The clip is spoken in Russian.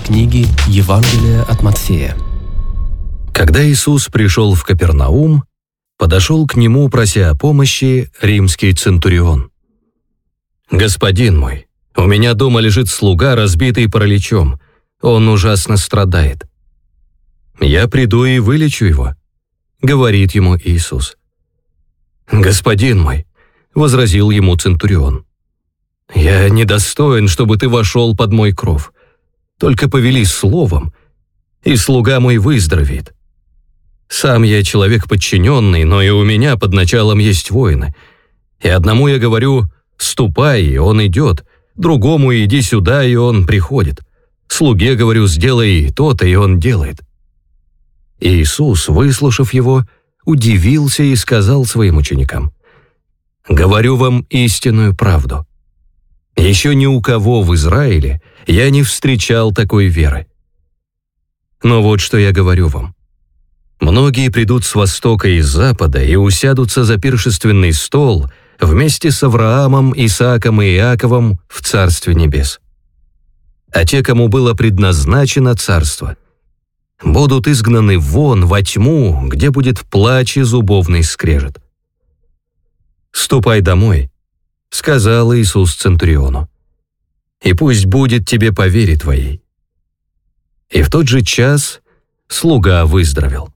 книги Евангелия от Матфея. Когда Иисус пришел в Капернаум, подошел к нему, прося о помощи, римский центурион. «Господин мой, у меня дома лежит слуга, разбитый параличом. Он ужасно страдает. Я приду и вылечу его», — говорит ему Иисус. «Господин мой», — возразил ему центурион, — «я недостоин, чтобы ты вошел под мой кров. Только повели словом, и слуга мой выздоровеет. Сам я человек подчиненный, но и у меня под началом есть воины. И одному я говорю: ступай, и он идет, другому: иди сюда, и он приходит. Слуге говорю: сделай то-то, и он делает». Иисус, выслушав его, удивился и сказал своим ученикам: «Говорю вам истинную правду. Еще ни у кого в Израиле я не встречал такой веры. Но вот что я говорю вам. Многие придут с востока и с запада и усядутся за пиршественный стол вместе с Авраамом, Исааком и Иаковом в Царстве Небес. А те, кому было предназначено царство, будут изгнаны вон во тьму, где будет плач и зубовный скрежет. «Ступай домой», — сказал Иисус центуриону, «и пусть будет тебе по вере твоей». И в тот же час слуга выздоровел.